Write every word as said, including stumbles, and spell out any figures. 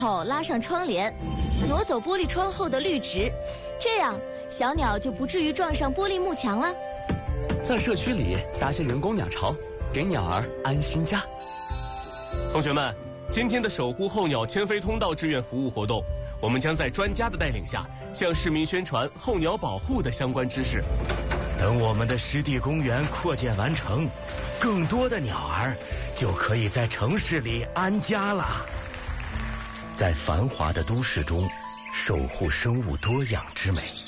后拉上窗帘，挪走玻璃窗后的绿植，这样小鸟就不至于撞上玻璃幕墙了。 在社区里搭些人工鸟巢，给鸟儿安心家。 同学们，今天的守护候鸟迁飞通道志愿服务活动，我们将在专家的带领下，向市民宣传候鸟保护的相关知识。 等我们的湿地公园扩建完成，更多的鸟儿就可以在城市里安家了。在繁华的都市中，守护生物多样之美。